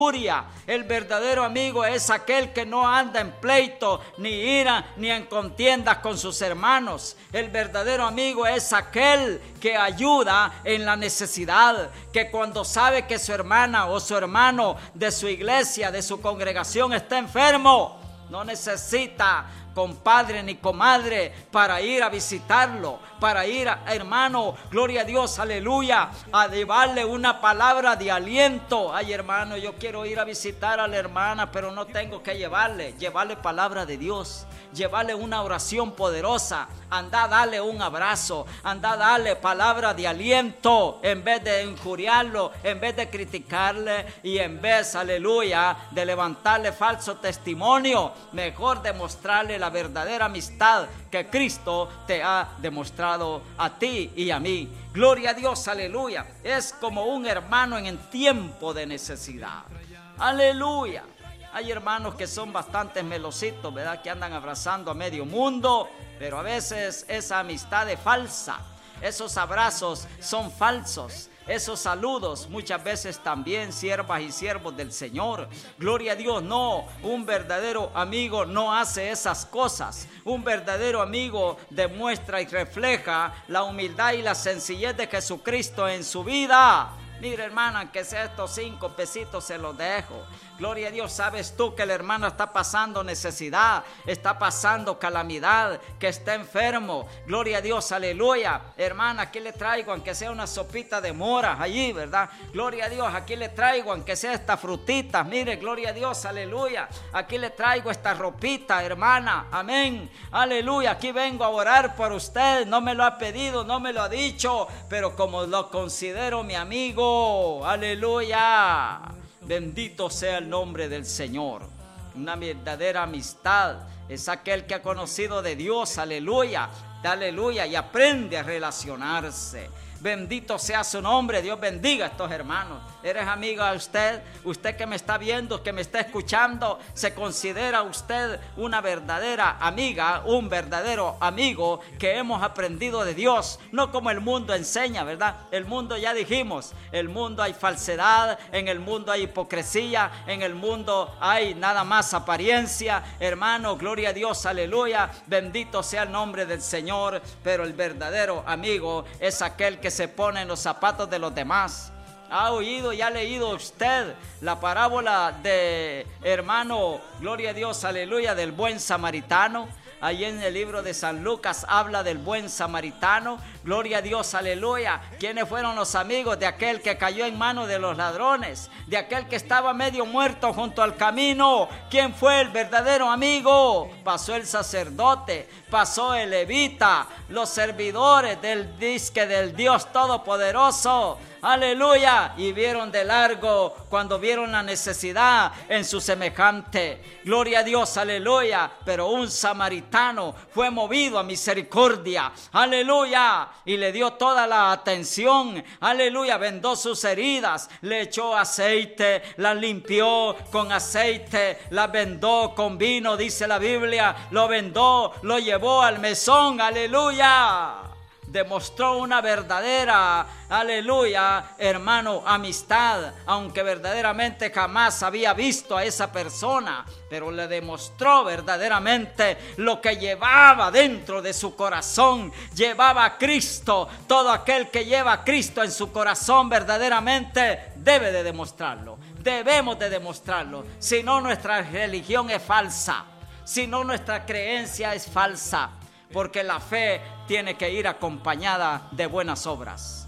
furia. El verdadero amigo es aquel que no anda en pleito, ni ira, ni en contiendas con sus hermanos. El verdadero amigo es aquel que ayuda en la necesidad, que cuando sabe que su hermana o su hermano de su iglesia, de su congregación está enfermo, no necesita compadre ni comadre para ir a visitarlo, para ir, hermano, gloria a Dios, aleluya, a llevarle una palabra de aliento. Ay, hermano, yo quiero ir a visitar a la hermana, pero no tengo que llevarle palabra de Dios, llevarle una oración poderosa. Anda, dale un abrazo, anda, dale palabra de aliento, en vez de injuriarlo, en vez de criticarle y en vez, aleluya, de levantarle falso testimonio. Mejor demostrarle la verdadera amistad que Cristo te ha demostrado a ti y a mí. Gloria a Dios, aleluya. Es como un hermano en tiempo de necesidad. Aleluya. Hay hermanos que son bastante melositos, ¿verdad? Que andan abrazando a medio mundo, pero a veces esa amistad es falsa. Esos abrazos son falsos. Esos saludos muchas veces también siervas y siervos del Señor. Gloria a Dios, no, un verdadero amigo no hace esas cosas. Un verdadero amigo demuestra y refleja la humildad y la sencillez de Jesucristo en su vida. Mira, hermana, que sea estos 5 pesitos se los dejo. Gloria a Dios, sabes tú que el hermano está pasando necesidad, está pasando calamidad, que está enfermo. Gloria a Dios, aleluya. Hermana, aquí le traigo, aunque sea una sopita de moras allí, ¿verdad? Gloria a Dios, aquí le traigo, aunque sea esta frutita. Mire, gloria a Dios, aleluya. Aquí le traigo esta ropita, hermana, amén, aleluya. Aquí vengo a orar por usted, no me lo ha pedido, no me lo ha dicho, pero como lo considero mi amigo, aleluya. Bendito sea el nombre del Señor. Una verdadera amistad es aquel que ha conocido de Dios, aleluya, aleluya, y aprende a relacionarse. Bendito sea su nombre. Dios bendiga a estos hermanos. ¿Eres amiga de usted? Usted que me está viendo, que me está escuchando, ¿se considera usted una verdadera amiga, un verdadero amigo que hemos aprendido de Dios? No como el mundo enseña, ¿verdad? El mundo, ya dijimos, el mundo hay falsedad, en el mundo hay hipocresía, en el mundo hay nada más apariencia. Hermano, gloria a Dios, aleluya, bendito sea el nombre del Señor. Pero el verdadero amigo es aquel que se pone en los zapatos de los demás. ¿Ha oído y ha leído usted la parábola de, hermano, gloria a Dios, aleluya, del buen samaritano? Ahí en el libro de San Lucas habla del buen samaritano. Gloria a Dios, aleluya. ¿Quiénes fueron los amigos de aquel que cayó en manos de los ladrones? De aquel que estaba medio muerto junto al camino. ¿Quién fue el verdadero amigo? Pasó el sacerdote, pasó el levita, los servidores del disque del Dios Todopoderoso. Aleluya, y vieron de largo cuando vieron la necesidad en su semejante. Gloria a Dios, aleluya. Pero un samaritano fue movido a misericordia, aleluya, y le dio toda la atención, aleluya. Vendó sus heridas, le echó aceite, las limpió con aceite, las vendó con vino, dice la Biblia, lo vendó, lo llevó al mesón, aleluya. Demostró una verdadera, aleluya, hermano, amistad, aunque verdaderamente jamás había visto a esa persona, pero le demostró verdaderamente lo que llevaba dentro de su corazón. Llevaba a Cristo. Todo aquel que lleva a Cristo en su corazón verdaderamente debe de demostrarlo. Debemos de demostrarlo, si no nuestra religión es falsa, si no nuestra creencia es falsa. Porque la fe tiene que ir acompañada de buenas obras.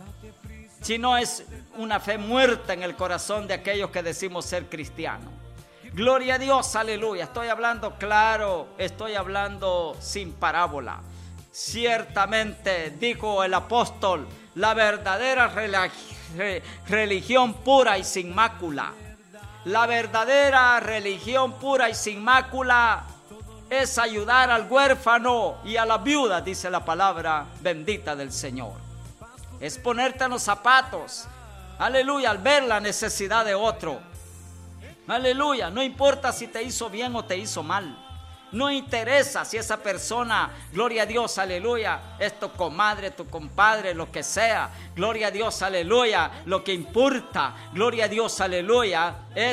Si no, es una fe muerta en el corazón de aquellos que decimos ser cristianos. Gloria a Dios, aleluya. Estoy hablando claro, estoy hablando sin parábola. Ciertamente, dijo el apóstol, la verdadera religión pura y sin mácula. La verdadera religión pura y sin mácula es ayudar al huérfano y a la viuda, dice la palabra bendita del Señor. Es ponerte en los zapatos, aleluya, al ver la necesidad de otro. Aleluya, no importa si te hizo bien o te hizo mal. No interesa si esa persona, gloria a Dios, aleluya, es tu comadre, tu compadre, lo que sea. Gloria a Dios, aleluya. Lo que importa, gloria a Dios, aleluya, es